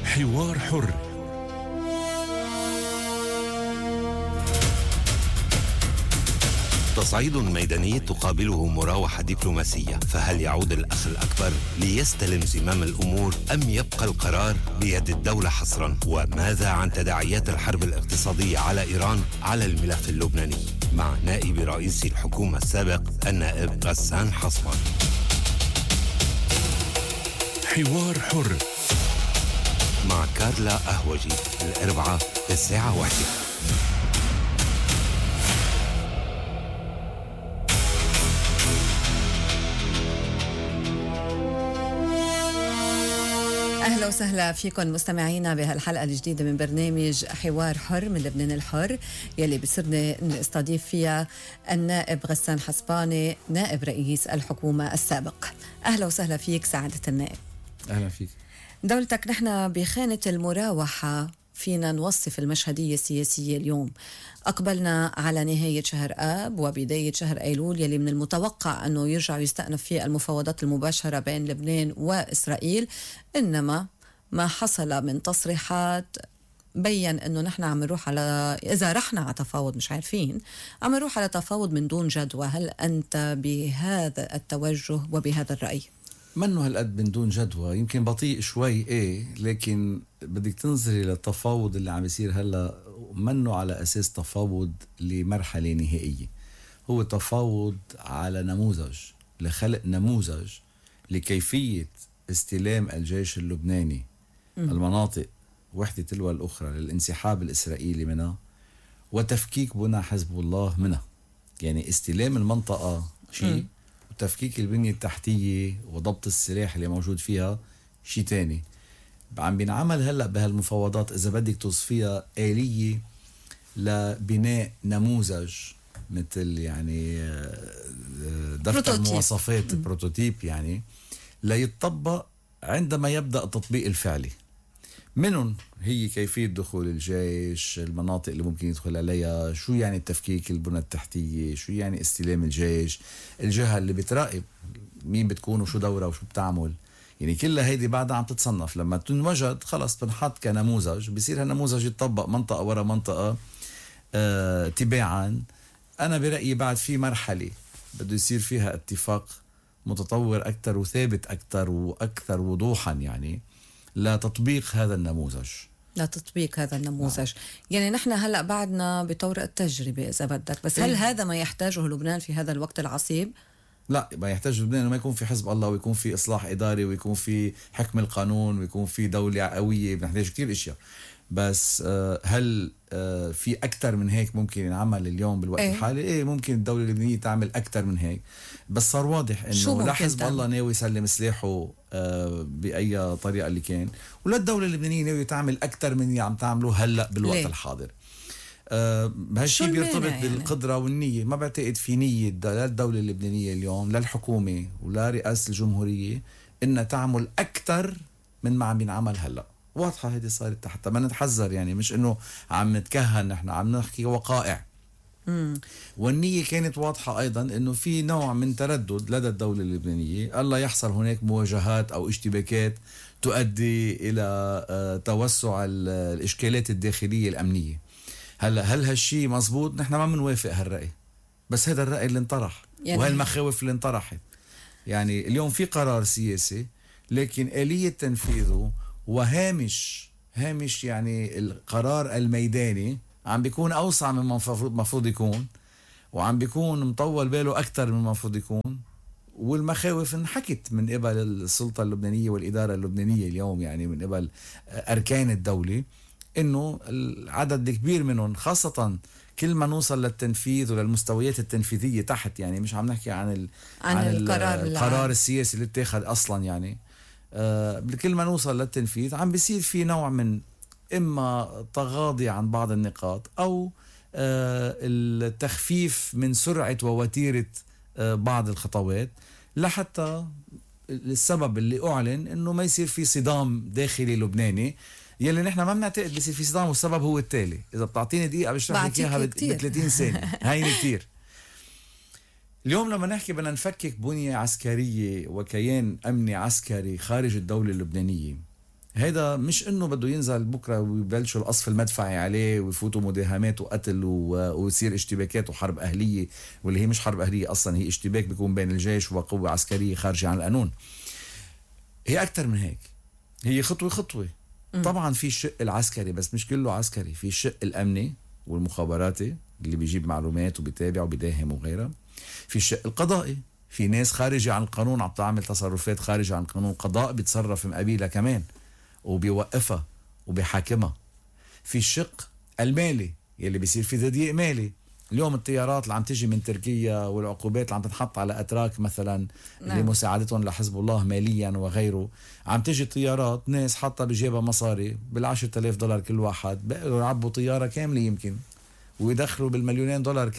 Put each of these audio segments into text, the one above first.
حوار حر. تصعيد ميداني تقابله مراوحة دبلوماسية، فهل يعود الأخ الأكبر ليستلم زمام الأمور أم يبقى القرار بيد الدولة حصرا؟ وماذا عن تداعيات الحرب الاقتصادية على إيران على الملف اللبناني؟ مع نائب رئيس الحكومة السابق النائب غسان حصبان. حوار حر مع كارلا أهوجي الأربعاء الساعة 1. أهلا وسهلا فيكم مستمعينا بهالحلقة الجديدة من برنامج حوار حر من لبنان الحر، يلي بصيرنا نستضيف فيها النائب غسان حصباني نائب رئيس الحكومة السابق. أهلا وسهلا فيك سعادة النائب. أهلا فيك. دولتك نحن بخانة المراوحة فينا نوصف المشهدية السياسية اليوم. أقبلنا على نهاية شهر آب وبداية شهر أيلول، يلي من المتوقع أنه يرجع يستأنف فيه المفاوضات المباشرة بين لبنان وإسرائيل، إنما ما حصل من تصريحات بيّن أنه نحن عم نروح على، إذا رحنا على تفاوض مش عارفين، عم نروح على تفاوض من دون جدوى. هل أنت بهذا التوجه وبهذا الرأي؟ منه هالقد من دون جدوى، يمكن بطيء شوي لكن بدك تنظري للتفاوض اللي عم يصير هلا، منه على أساس تفاوض لمرحلة نهائية، هو تفاوض على نموذج، لخلق نموذج لكيفية استلام الجيش اللبناني المناطق وحدة تلو الأخرى للانسحاب الإسرائيلي منها وتفكيك بنى حزب الله منها. يعني استلام المنطقة شيء، وتفكيك البنية التحتية وضبط السلاح اللي موجود فيها شيء تاني. عم بينعمل هلأ بهالمفاوضات إذا بدك توصفيها آلية لبناء نموذج، مثل يعني دفتر مواصفات بروتوتيب، يعني لا يتطبق عندما يبدأ التطبيق الفعلي. منهم هي كيفية دخول الجيش، المناطق اللي ممكن يدخل عليها، شو يعني التفكيك البنى التحتية، شو يعني استلام الجيش، الجهة اللي بتراقب مين بتكون وشو دورها وشو بتعمل. يعني كلها هيدي بعدها عم تتصنف، لما تنوجد خلص بنحط كنموذج، بصير هالنموذج يتطبق منطقة ورا منطقة تباعا. أنا برأيي بعد في مرحلة بده يصير فيها اتفاق متطور أكثر وثابت أكثر وأكثر وضوحا، يعني لتطبيق هذا النموذج. يعني نحن هلأ بعدنا بطور التجربة إذا بدك، بس هل هذا ما يحتاجه لبنان في هذا الوقت العصيب؟ لا، ما يحتاج لبنان ما يكون في حزب الله، ويكون في إصلاح إداري، ويكون في حكم القانون، ويكون في دولة قوية. بنحتاج كتير إشياء، بس هل في أكتر من هيك ممكن ينعمل اليوم بالوقت الحالي؟ ممكن الدولة اللبنانية تعمل أكتر من هيك، بس صار واضح إنه لا حزب الله ناوي يسلم سلاحه بأي طريقة اللي كان، ولا الدولة اللبنانية ناوي تعمل أكتر من اللي عم تعمله هلأ بالوقت الحاضر. هالشي بيرتبط يعني بالقدرة والنية. ما بعتقد في نية لا الدولة اللبنانية اليوم، لا الحكومة ولا رئاسة الجمهورية، إنها تعمل أكتر من ما عم ينعمل هلأ. واضحة هيدي صارت، حتى ما نتحذر، يعني مش إنه عم نتكهن، نحن عم نحكي وقائع. والنية كانت واضحة أيضا، إنه في نوع من تردد لدى الدولة اللبنانية ألا يحصل هناك مواجهات أو اشتباكات تؤدي إلى توسع الإشكالات الداخلية الأمنية. هل هالشي مزبوط؟ نحن ما بنوافق هالرأي، بس هذا الرأي اللي انطرح يعني، وهالمخاوف اللي انطرحت. يعني اليوم في قرار سياسي، لكن آلية تنفيذه وهامش يعني القرار الميداني عم بيكون أوسع من مفروض يكون، وعم بيكون مطول باله أكتر من مفروض يكون. والمخاوف انحكت من قبل السلطة اللبنانية والإدارة اللبنانية اليوم، يعني من قبل أركان الدولة، إنه العدد الكبير منهم، خاصة كل ما نوصل للتنفيذ وللمستويات التنفيذية تحت، يعني مش عم نحكي عن القرار السياسي اللي اتخذ أصلا، يعني كل ما نوصل للتنفيذ عم بيصير في نوع من إما تغاضي عن بعض النقاط، أو التخفيف من سرعة ووتيرة بعض الخطوات، لحتى السبب اللي أعلن إنه ما يصير في صدام داخلي لبناني، يلي نحن ما بنعتقد بيصير في صدام. والسبب هو التالي، إذا بتعطيني دقيقة بشرح لك إياها ب30 ثانية. هاي كتير. اليوم لما نحكي بدنا نفكك بنية عسكرية وكيان أمني عسكري خارج الدولة اللبنانية، هيدا مش انه بده ينزل بكره ويبلشوا القصف المدفعي عليه ويفوتوا مداهمات وقتل ويصير اشتباكات وحرب اهليه، واللي هي مش حرب اهليه اصلا، هي اشتباك بيكون بين الجيش وقوه عسكريه خارجه عن القانون. هي اكثر من هيك، هي خطوه خطوه. طبعا في الشق العسكري بس مش كله عسكري، في الشق الامني والمخابراتي اللي بيجيب معلومات وبيتابع وبيداهم وغيرها. في الشق القضائي، في ناس خارجة عن القانون عم تعمل تصرفات خارجة عن القانون، قضاء بيتصرف مقابلها كمان وبيوقفها وبيحاكمها. في الشق المالي يلي بيصير في تضييق مالي. اليوم الطيارات اللي عم تجي من تركيا والعقوبات اللي عم تنحط على أتراك مثلا لمساعدتهم لحزب الله ماليا وغيره، عم تجي طيارات ناس حاطة بجيبها مصاري $10,000 كل واحد، بقوا يعبوا طيارة كاملة يمكن ويدخلوا بالمليونين دولار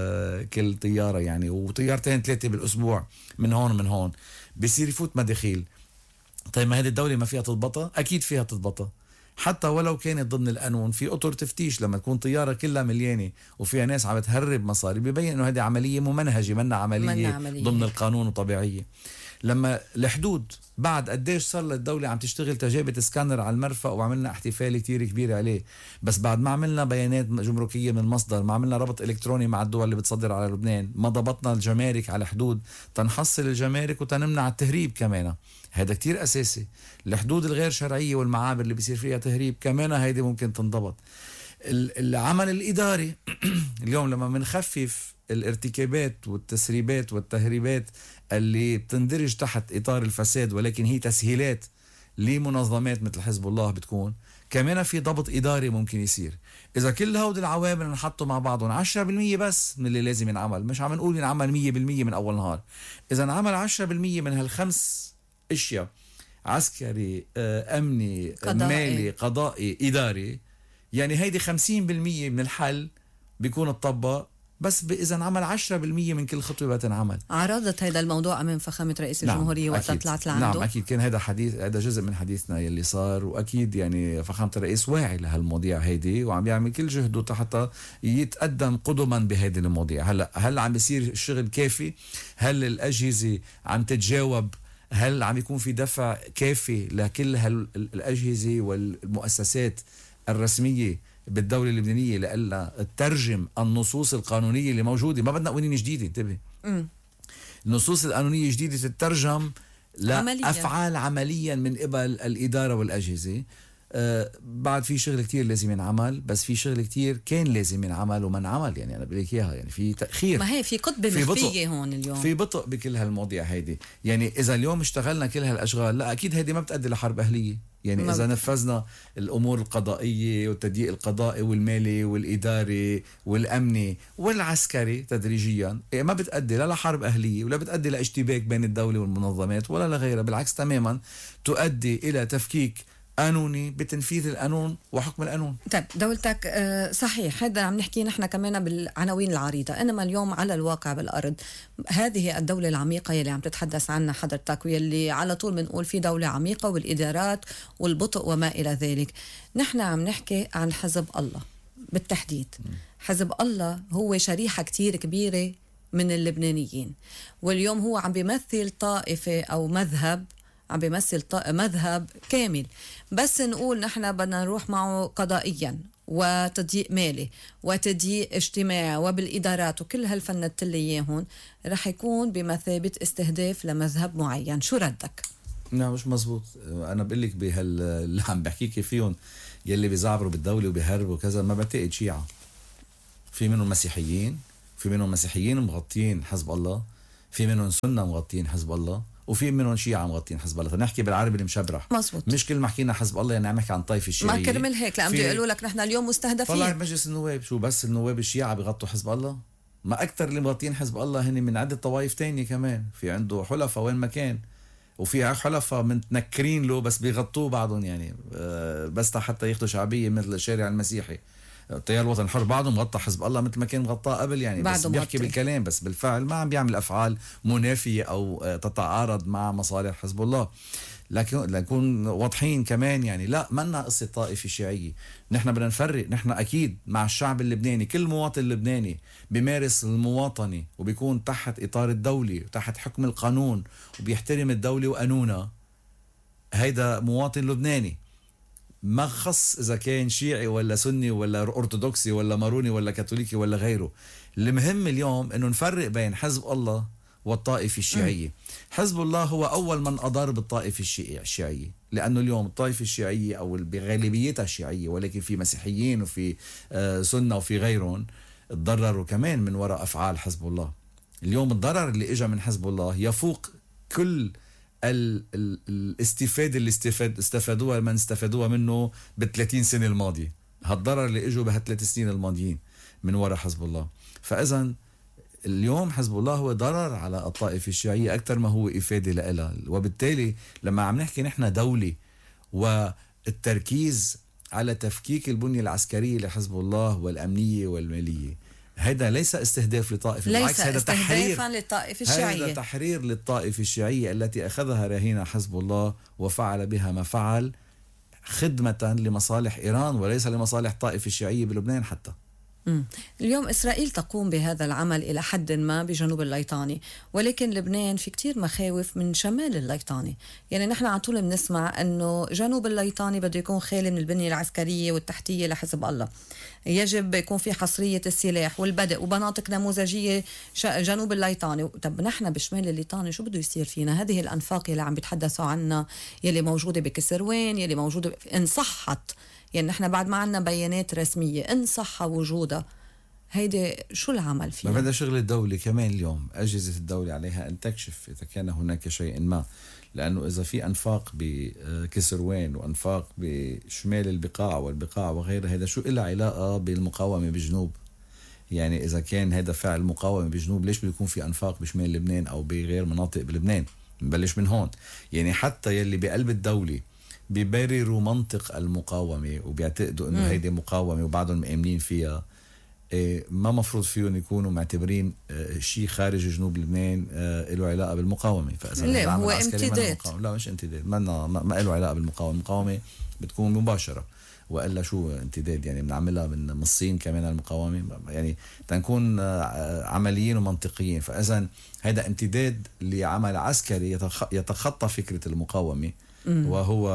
كل طيارة يعني، وطيارتين 3 بالأسبوع من هون بيصير يفوت مداخيل. طيب ما هذه الدولة ما فيها تضبطها؟ أكيد فيها تضبطها، حتى ولو كانت ضمن القانون. في أطر تفتيش لما تكون طيارة كلها مليانة وفيها ناس عم تهرب مصاري، بيبين إنه هذه عملية ممنهجة، منا عملية ضمن القانون وطبيعية. لما الحدود بعد قديش صار للدولة عم تشتغل تجابة سكانر على المرفأ وعملنا احتفال كتير كبير عليه، بس بعد ما عملنا بيانات جمركية من المصدر، ما عملنا ربط إلكتروني مع الدول اللي بتصدر على لبنان، ما ضبطنا الجمارك على الحدود تنحصل الجمارك وتنمنع التهريب كمان. هذا كتير أساسي. الحدود الغير شرعية والمعابر اللي بيصير فيها تهريب كمان هيدي ممكن تنضبط. العمل الإداري اليوم لما منخفف الارتكابات والتسريبات والتهريبات اللي بتندرج تحت إطار الفساد ولكن هي تسهيلات لمنظمات مثل حزب الله، بتكون كمان في ضبط إداري ممكن يصير. إذا كل هود العوامل نحطوا مع بعضهم 10% بس من اللي لازم ينعمل، مش عم نقول ينعمل 100% من أول نهار، إذا نعمل 10% من هالخمس أشياء، عسكري أمني مالي قضائي إداري، يعني هيدي 50% من الحل بيكون الطبق. بس إذا انعمل 10% من كل خطوة بتنعمل. عرضت هذا الموضوع أمام فخامة رئيس الجمهورية وقت طلعت لعنده؟ نعم أكيد كان هذا حديث، هذا جزء من حديثنا يلي صار، وأكيد يعني فخامة الرئيس واعي لهالمواضيع هيدي وعم يعمل كل جهده حتى يتقدم قدما بهيدي المواضيع. هل عم بيصير الشغل كافي؟ هل الأجهزة عم تتجاوب؟ هل عم يكون في دفع كافي لكل هالأجهزة والمؤسسات الرسمية بالدولة اللبنانية لألا تترجم النصوص القانونية اللي موجودة؟ ما بدنا قوانين جديدة، انتبه. النصوص القانونية الجديدة تترجم لأفعال عمليا من قبل الإدارة والأجهزة. بعد في شغل كتير لازم ينعمل، بس في شغل كتير كان لازم ينعمل وما انعمل، يعني أنا بقول لك إياها، يعني في تأخير، ما هي في قطبة مخفية هون اليوم، في بطء بكل هالمواضيع هيدي. يعني إذا اليوم اشتغلنا كل هالأشغال، لا أكيد هيدي ما بتأدي لحرب أهلية. يعني إذا نفذنا الأمور القضائية والتضييق القضائي والمالي والإداري والأمني والعسكري تدريجيا، ما بتأدي لا لحرب أهلية ولا بتأدي لاشتباك بين الدولة والمنظمات ولا لغيرها، بالعكس تماما تؤدي إلى تفكيك قانوني بتنفيذ القانون وحكم القانون. طيب دولتك صحيح، هذا عم نحكي نحن كمان بالعناوين العريضة، إنما اليوم على الواقع بالأرض هذه الدولة العميقة يلي عم تتحدث عنها حضرتك، ويلي على طول بنقول في دولة عميقة والإدارات والبطء وما إلى ذلك. نحن عم نحكي عن حزب الله بالتحديد. حزب الله هو شريحة كتير كبيرة من اللبنانيين، واليوم هو عم بيمثل طائفة أو مذهب، عم بيمثل مذهب كامل. بس نقول نحن بدنا نروح معه قضائيا وتضييق مالي وتضييق اجتماعي وبالإدارات وكل هالفنت اللي اياهم، رح يكون بمثابة استهداف لمذهب معين. شو ردك؟ لا مش مزبوط. أنا بقول لك اللي عم بحكيكي فيهم يلي بيزعبروا بالدولة وبيهربوا وكذا، ما بعتقد شيعة. في منهم مسيحيين، في منهم مسيحيين مغطين حزب الله، في منهم سنة مغطين حزب الله، وفي منهم شيعة مغطين حزب الله. نحكي بالعربي المشبرح، مزبوط. مش كل ما حكينا حزب الله يعني عم نحكي عن طائفة الشيعية، ما كرمل هيك، لا بدي يقولوا لك نحن اليوم مستهدفين. طلع مجلس النواب، شو بس النواب الشيعة بيغطوا حزب الله؟ ما أكثر اللي مغطين حزب الله هن من عدة طوائف تانية كمان، في عنده حلفاء وين ما كان، وفي حلفاء متنكرين له بس بيغطوه بعضهم، يعني بس حتى ياخذوا شعبية مثل الشارع المسيحي. تيار الوطن الحر بعده مغطى حزب الله مثل ما كان مغطاه قبل، يعني بس بيحكي بالكلام بس بالفعل ما عم بيعمل أفعال منافية أو تتعارض مع مصالح حزب الله. لكن نكون واضحين كمان، يعني لا منا قصة طائفة شيعية. نحن بدنا نفرق، نحن أكيد مع الشعب اللبناني، كل مواطن لبناني بيمارس المواطنة وبيكون تحت إطار الدولة وتحت حكم القانون وبيحترم الدولة وقانونها، هيدا مواطن لبناني، ما خص إذا كان شيعي ولا سني ولا أرثوذكسي ولا ماروني ولا كاثوليكي ولا غيره. المهم اليوم أنه نفرق بين حزب الله والطائفة الشيعية. حزب الله هو أول من أضر بالطائفة الشيعية، لأنه اليوم الطائفة الشيعية أو بغالبيتها الشيعية، ولكن في مسيحيين وفي سنة وفي غيرهم تضرروا كمان من وراء أفعال حزب الله. اليوم الضرر اللي إجا من حزب الله يفوق كل الاستفادة اللي استفادوها من استفادوها منه ب30 سنة الماضية. هالضرر اللي إجوا بها3 سنين الماضيين من وراء حزب الله. فإذا اليوم حزب الله هو ضرر على الطائفة الشيعية أكثر ما هو إفادة لها. وبالتالي لما عم نحكي نحن دولة والتركيز على تفكيك البنية العسكرية لحزب الله والأمنية والمالية، هذا ليس استهداف لطائفة، بالعكس هذا تحرير للطائفة الشيعية. هذا تحرير للطائفة الشيعية التي أخذها رهينة حزب الله وفعل بها ما فعل خدمة لمصالح إيران وليس لمصالح الطائفة الشيعية بلبنان حتى. اليوم إسرائيل تقوم بهذا العمل إلى حد ما بجنوب الليطاني، ولكن لبنان في كتير مخاوف من شمال الليطاني. يعني نحن على طول بنسمع أنه جنوب الليطاني بده يكون خالي من البنية العسكرية والتحتية لحزب الله، يجب يكون في حصرية السلاح والبدء ومناطق نموذجية جنوب الليطاني. طب نحن بشمال الليطاني شو بده يصير فينا؟ هذه الأنفاق اللي عم بيتحدثوا عنها يلي موجودة بكسروين، يلي موجودة إن صحت، يعني نحن بعد ما عنا بيانات رسمية إن صح وجودها، هيدي شو العمل فيها؟ ما بدها شغل الدولة كمان. اليوم أجهزة الدولة عليها أن تكشف إذا كان هناك شيء ما، لأنه إذا في أنفاق بكسروين وأنفاق بشمال البقاع والبقاع وغيرها، هذا شو إلا علاقة بالمقاومة بجنوب؟ يعني إذا كان هذا فعل مقاومة بجنوب، ليش بده يكون في أنفاق بشمال لبنان أو بغير مناطق بلبنان؟ نبلش من هون. يعني حتى يلي بقلب الدولة بيبرروا منطق المقاومة وبيعتقدوا انه هيدي مقاومة وبعدهم مؤمنين فيها، ما مفروض فيهم يكونوا معتبرين شيء خارج جنوب لبنان له علاقة بالمقاومة. لا هو امتداد، لا مش امتداد، ما له علاقة بالمقاومة. المقاومة بتكون مباشرة، وإلا شو امتداد؟ يعني بنعملها من الصين كمان المقاومة، يعني تنكون عمليين ومنطقيين. فإذا هذا امتداد لعمل عسكري يتخطى فكرة المقاومة، وهو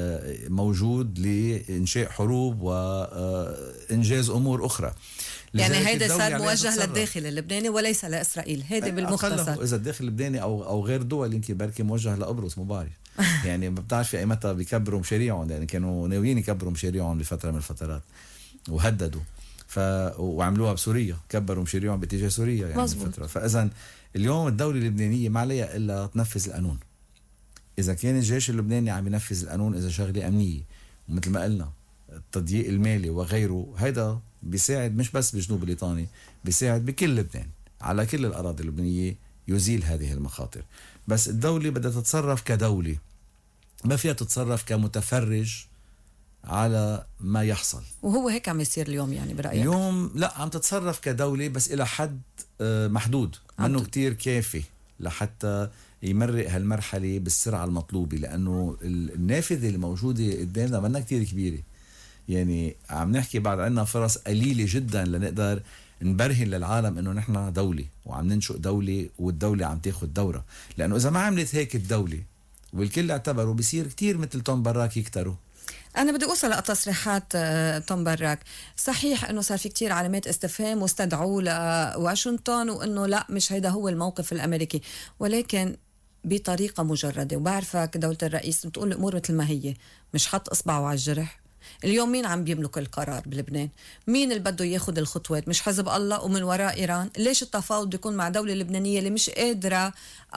موجود لإنشاء حروب وإنجاز أمور أخرى. يعني هيدا صار موجه للداخل اللبناني وليس لإسرائيل. هيدا بالمختصر. إذا الداخل اللبناني أو غير دول، يمكن بركي موجه لقبرص، مو بعرف. يعني ما بتعرف في أي متى بيكبروا مشاريعهم، يعني كانوا ناويين يكبروا مشاريعهم بفترة من الفترات وهددوا، وعملوها بسوريا، كبروا مشاريعهم باتجاه سوريا يعني فترة. فإذا اليوم الدولة اللبنانية ما عليها إلا تنفذ القانون. إذا كان الجيش اللبناني عم ينفذ القانون، إذا شغلة أمنية ومثل ما قلنا التضييق المالي وغيره، هيدا بيساعد مش بس بجنوب الليطاني، بيساعد بكل لبنان على كل الأراضي اللبنانية يزيل هذه المخاطر. بس الدولة بدها تتصرف كدولة، ما فيها تتصرف كمتفرج على ما يحصل. وهو هيك عم يصير اليوم يعني برأيك؟ اليوم لا، عم تتصرف كدولة بس إلى حد محدود، منه كتير كافي لحتى يمرق هالمرحلة بالسرعة المطلوبة، لأنه النافذة الموجودة قدامنا منا كتير كبيرة. يعني عم نحكي بعد عنا فرص قليلة جدا لنقدر نبرهن للعالم انه نحن دولة وعم ننشئ دولة، والدولة عم تاخد دورة. لأنه إذا ما عملت هيك الدولة والكل اعتبروا، بيصير كتير مثل توم براك يكتروا. أنا بدي أوصل لتصريحات توم براك. صحيح أنه صار في كتير علامات استفهام واستدعوا لواشنطن وأنه لا مش هيدا هو الموقف الأمريكي، ولكن بطريقة مجردة. وبعرفك دولة الرئيس بتقول الأمور مثل ما هي، مش حط إصبعه على الجرح. اليوم مين عم بيملك القرار بلبنان؟ مين اللي بده ياخد الخطوات؟ مش حزب الله ومن وراء إيران؟ ليش التفاوض بيكون مع دولة لبنانية اللي مش قادرة